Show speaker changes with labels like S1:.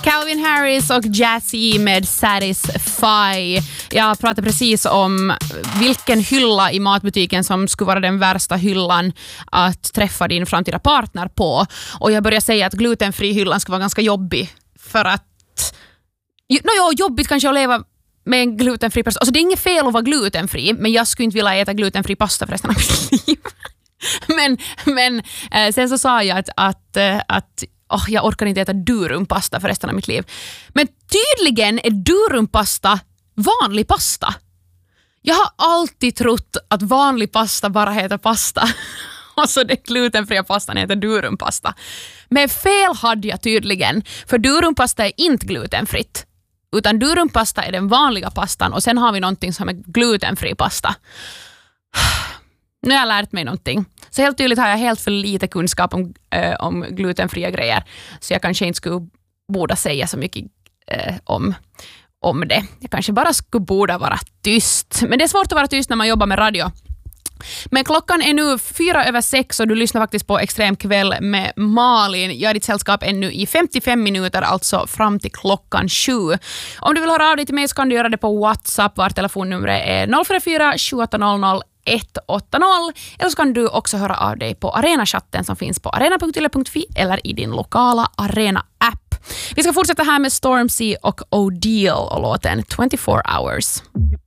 S1: Calvin Harris och Jazzy med Satisfy. Jag pratade precis om vilken hylla i matbutiken som skulle vara den värsta hyllan att träffa din framtida partner på. Och jag börjar säga att glutenfri hyllan ska vara ganska jobbig. För att... jobbigt kanske att leva med en glutenfri person. Alltså det är inget fel att vara glutenfri, men jag skulle inte vilja äta glutenfri pasta för resten av mitt liv. men sen så sa jag att jag orkar inte äta durumpasta för resten av mitt liv. Men tydligen är durumpasta vanlig pasta. Jag har alltid trott att vanlig pasta bara heter pasta. Och så den glutenfria pastan heter durumpasta. Men fel hade jag tydligen. För durumpasta är inte glutenfritt. Utan durumpasta är den vanliga pastan. Och sen har vi någonting som är glutenfri pasta. Nu har jag lärt mig någonting. Så helt tydligt har jag helt för lite kunskap om glutenfria grejer. Så jag kanske inte borde säga så mycket om det. Jag kanske bara borde vara tyst. Men det är svårt att vara tyst när man jobbar med radio. Men klockan är nu 6:04 och du lyssnar faktiskt på Extrem kväll med Malin. Jag är ditt sällskap ännu i 55 minuter, alltså fram till klockan 7. Om du vill höra av dig till mig så kan du göra det på WhatsApp. Vart telefonnumret är 044 2800 180. Eller så kan du också höra av dig på Arena-chatten som finns på arena.yle.fi eller i din lokala Arena-app. Vi ska fortsätta här med Stormzy och O'Deal och låten 24 hours.